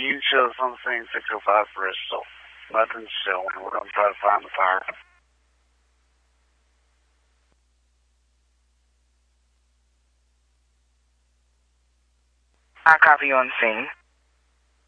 you chose on scene 605 Bristol. Nothing's showing. We're going to try to find the fire. I copy you on scene.